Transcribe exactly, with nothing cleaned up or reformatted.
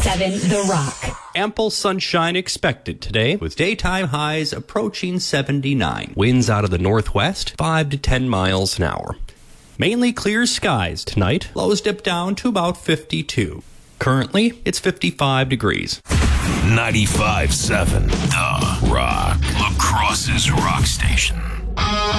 seven The Rock. Ample sunshine expected today, with daytime highs approaching seventy-nine. Winds out of the northwest, five to ten miles an hour. Mainly clear skies tonight. Lows dip down to about fifty-two. Currently, it's fifty-five degrees. ninety-five point seven The Rock. La Crosse's rock station.